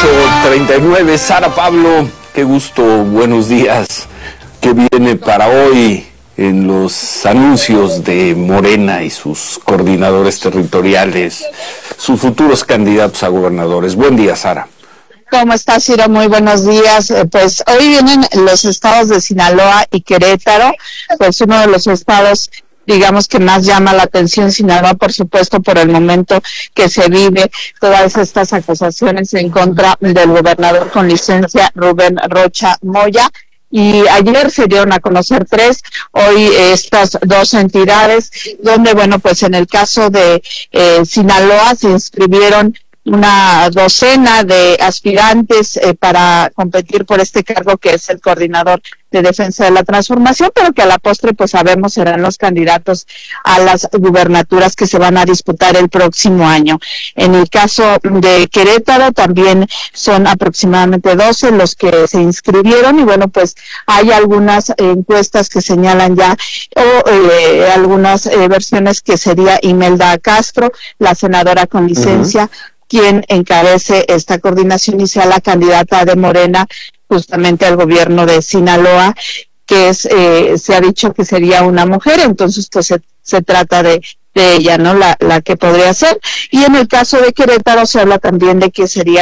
8:39. Sara Pablo, qué gusto, buenos días. ¿Qué viene para hoy en los anuncios de Morena y sus coordinadores territoriales, sus futuros candidatos a gobernadores? Buen día, Sara. ¿Cómo estás, Ciro? Muy buenos días. Pues hoy vienen los estados de Sinaloa y Querétaro, pues uno de los estados, digamos, que más llama la atención. Sinaloa, por supuesto, por el momento que se vive, todas estas acusaciones en contra del gobernador con licencia, Rubén Rocha Moya. Y ayer se dieron a conocer 3, hoy estas 2 entidades, donde, bueno, pues en el caso de Sinaloa se inscribieron una docena de aspirantes para competir por este cargo, que es el coordinador de defensa de la transformación, pero que a la postre, pues sabemos, serán los candidatos a las gubernaturas que se van a disputar el próximo año. En el caso de Querétaro también son aproximadamente 12 los que se inscribieron, y bueno, pues hay algunas encuestas que señalan ya, o algunas versiones, que sería Imelda Castro, la senadora con licencia, quien encabece esta coordinación y sea la candidata de Morena justamente al gobierno de Sinaloa, que es, se ha dicho que sería una mujer. Entonces pues se trata de ella, ¿no? La que podría ser. Y en el caso de Querétaro se habla también de que sería